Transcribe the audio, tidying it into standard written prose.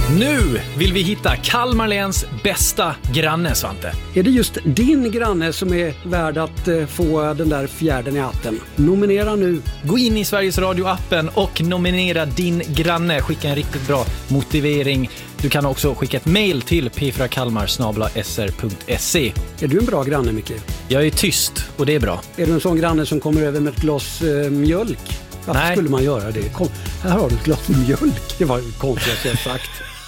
Nu vill vi hitta Kalmar läns bästa granne, Svante. Är det just din granne som är värd att få den där fjärden i hatten? Nominera nu. Gå in i Sveriges Radio-appen och nominera din granne. Skicka en riktigt bra motivering. Du kan också skicka ett mejl till p4kalmar@sr.se. Är du en bra granne, Micke? Jag är tyst och det är bra. Är du en sån granne som kommer över med ett glas mjölk? Varför skulle man göra det? Kom, här har du ett glas mjölk. Det var det konstigaste jag sagt.